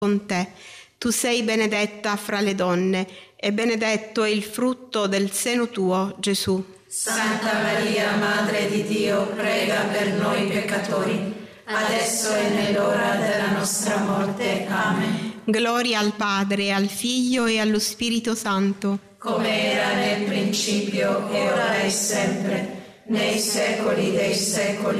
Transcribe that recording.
con te. Tu sei benedetta fra le donne e benedetto è il frutto del seno tuo, Gesù. Santa Maria, Madre di Dio, prega per noi peccatori, adesso e nell'ora della nostra morte. Amen. Gloria al Padre, al Figlio e allo Spirito Santo, come era nel principio, e ora e sempre, nei secoli dei secoli.